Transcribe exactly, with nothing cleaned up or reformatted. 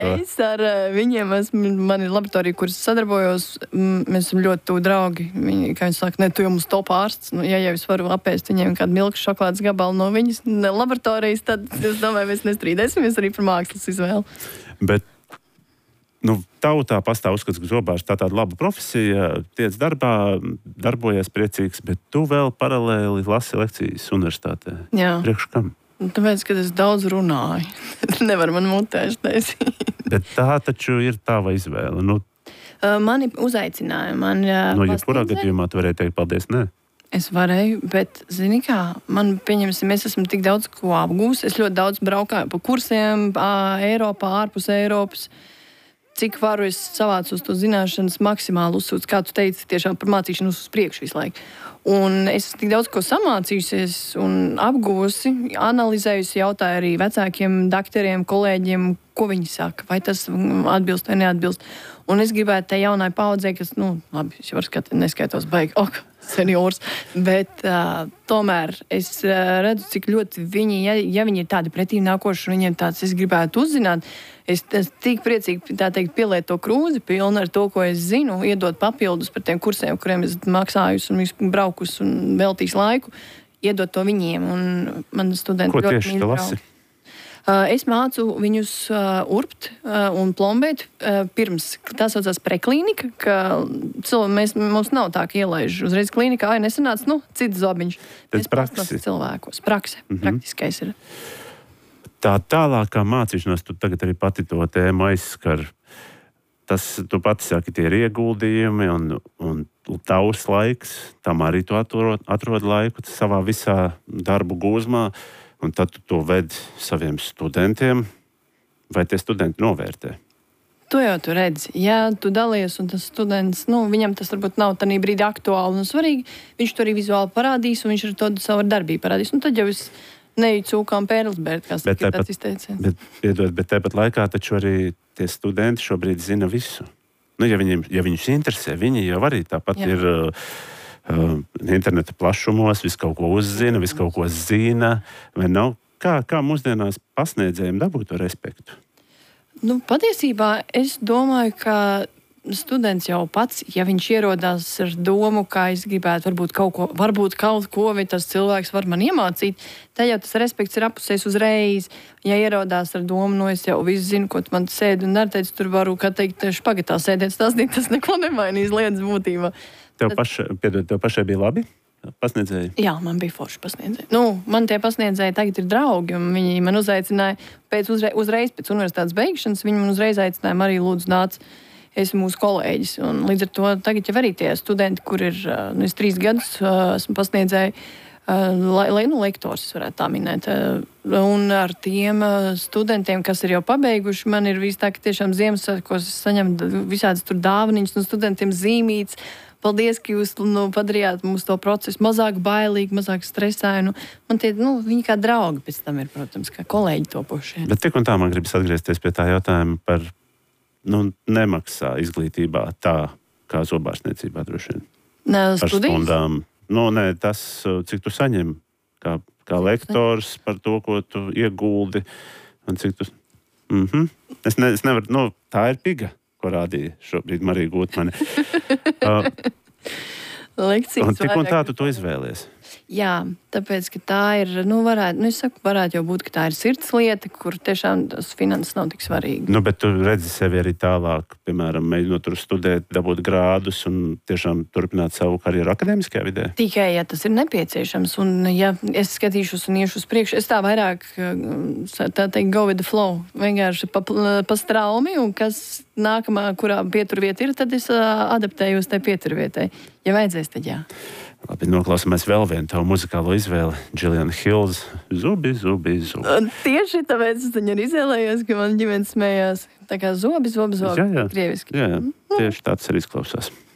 Es ar viņiem esmu, man ir laboratorija, kuras sadarbojos, mēs esam ļoti tuvi draugi. Viņi, kā viņi saka, ne, tu jau mums top ārsts. Nu, ja jau es varu apēst viņiem kādu milku šokolādes gabalu no viņas laboratorijas, tad es domāju, mēs nestrīdēsimies arī par mākslas izvēli. Bet nu, tautā pastāv uzskats, ka zobārsts tā tāda laba profesija, tiec darbā, darbojies priecīgs, bet tu vēl paralēli lasi lekcijas universitātē. Jā. Priekš kam? Tāpēc, ka es daudz runāju. Nevar man mutēši taisīt. Bet tā taču ir tava izvēle. Nu, Mani uzaicināja. Man, no jebkurā gadījumā tu varēji teikt paldies, nē? Es varēju, bet, zini kā, man, pieņemsim, es esmu tik daudz ko apgūs. Es ļoti daudz braukāju pa kursiem, Eiropā, ārpus Eiropas. Cik varu es savācu uz to zināšanas maksimāli uzsūdzu, kā tu teici, tiešām par mācīšanos uz priekšu visu laiku. Un es tik daudz ko samācījusies un apgūsi, analizējusi, jautāju arī vecākiem dakteriem, kolēģiem, ko viņi saka, vai tas atbilst vai neatbilst. Un es gribētu te jaunai paudzei, kas, nu, labi, es jau varu skatīt, neskaitos baigi, ok, seniors, bet uh, tomēr es uh, redzu, cik ļoti viņi, ja, ja viņi ir tādi pretīm nākoši, viņiem tāds, es gribētu uzzināt, es, es tik priecīgi, tā teikt, pieliet to krūzi pilnu ar to, ko es zinu, iedot papildus par tiem kursiem, kuriem es maksājus un braukus un veltīs laiku, iedot to viņiem, un man studenti ko ļoti tieši tu lasi? Uh, es mācu viņus uh, urbt uh, un plombēt uh, pirms. Tā saucās preklīnika, ka cilvēki, mēs, mums nav tā, ka ielaiž uzreiz klīnikā, ai, nesanāca, nu, cits zobiņš. Tas praksi. Cilvēkos. Prakse. Mm-hmm. Praktiskais ir. Tā tālākā mācīšanās, tu tagad arī pati to tēmu aizskar. Tas, tu pati saki, tie ir ieguldījumi un, un tavs laiks, tam arī tu atrod, atrod laiku savā visā darbu gūzmā. Un tad tu to ved saviem studentiem, vai tie studenti novērtē? To jau tu redzi. Ja tu dalies, un tas students, nu, viņam tas varbūt nav tādā brīdī aktuāli un svarīgi, viņš to arī vizuāli parādīs, un viņš ar to savu darbību parādīs. Un tad jau es neju cūkām pērlsbērt, kā saka, tāds izteiciens. Bet, piedod, bet tāpat laikā taču arī tie studenti šobrīd zina visu. Nu, ja, viņiem, ja viņus interesē, viņi jau arī tāpat Jā. ir... Uh, interneta plašumos, visu kaut ko uzzina, visu kaut ko zina, vai nav? Kā, kā mūsdienās pasniedzējiem dabūt to respektu? Nu, patiesībā es domāju, ka students jau pats, ja viņš ierodās ar domu, kā es gribētu varbūt kaut ko, varbūt kaut ko, vai tas cilvēks var man iemācīt, tad jau tas respekts ir apusējis uzreiz. Ja ierodās ar domu, nu es jau visu zinu, ko tu man sēdi un ar teici, tur varu, kā teikt, špagatā sēdēt, stāstīt, tas neko nemainīs lietas būtībā. Tev, paša, piedod, tev pašai bija labi pasniedzēji? Jā, man bija forši pasniedzēji. Nu, man tie pasniedzēji tagad ir draugi, un viņi man uzaicināja pēc uzreiz, uzreiz pēc universitātes beigšanas, viņi man uzreiz aicināja, arī lūdzu nāc, esmu mūsu kolēģis. Un līdz ar to tagad jau arī tie studenti, kur ir, nu, es trīs gadus esmu pasniedzēji, lai, lai nu, lektors, es varētu tā minēt. Un ar tiem studentiem, kas ir jau pabeiguši, man ir viss tā, ka tiešām Ziemassvētkos es saņemu visādas tur dāvaniņas no studentiem zīmītes. Paldies, ka jūs nu, padarījāt mums to procesu mazāk bailīgi, mazāk stresainu. Man tie, nu, viņi kā draugi pēc tam ir, protams, kā kolēģi topošie. Bet tik un tā man gribas atgriezties pie tā jautājuma par, nu, nemaksā izglītībā tā, kā zobārstniecībā droši vien. Nē, par studijas? Stundām. Nu, nē, tas, cik tu saņem kā, kā lektors par to, ko tu ieguldi. Un cik tu... Mhm. Es, ne, es nevaru, nu, tā ir piga. Ko rādīja šobrīd Marija Gutmane. Uh, un tik un tā tu to izvēlies. Jā, tāpēc, ka tā ir, nu, varētu, nu, es saku, varētu jau būt, ka tā ir sirds lieta, kur tiešām tas finanses nav tik svarīgi. Nu, bet tu redzi sevi arī tālāk, piemēram, mēģinot tur studēt, dabūt grādus un tiešām turpināt savu karjeru akadēmiskajā vidē? Tikai, ja tas ir nepieciešams, un ja es skatīšos un iešu uz priekšu, es tā vairāk, tā teikt, go with the flow, vienkārši pa, pa straumi, un kas nākamā, kurā pieturvieta ir, tad es adaptējos tai pieturvietai. Ja vajadzēs, tad jā. Labi, noklausāmies vēl vienu tavu muzikālo izvēli. Juliana Hills, Zubi, Zubi, Zubi. Tieši tāpēc es viņu arī izvēlējos, ka man ģimenes smējās. Tā kā zobi, zobi, zobi. Jā, jā. Krieviski. Jā, jā. Tieši tāds arī izklausās.